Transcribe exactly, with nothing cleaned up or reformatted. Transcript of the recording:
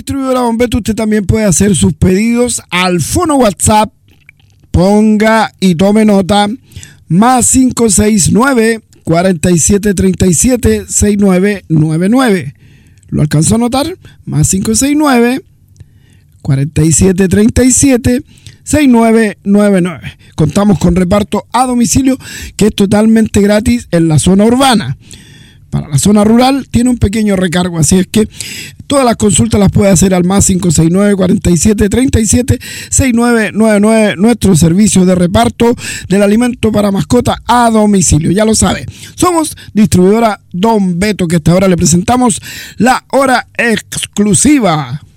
Distribuidora Don Beto, usted también puede hacer sus pedidos al fono WhatsApp. Ponga y tome nota. Más cinco seis nueve, cuatro siete tres siete, seis nueve nueve nueve. ¿Lo alcanzó a notar? Más cinco seis nueve, cuatro siete tres siete, seis nueve nueve nueve. Contamos con reparto a domicilio que es totalmente gratis en la zona urbana. Para la zona rural tiene un pequeño recargo, así es que todas las consultas las puede hacer al más cinco seis nueve, cuatro siete tres siete, seis nueve nueve nueve, nuestro servicio de reparto del alimento para mascota a domicilio. Ya lo sabe, somos distribuidora Don Beto, que hasta ahora le presentamos la hora exclusiva.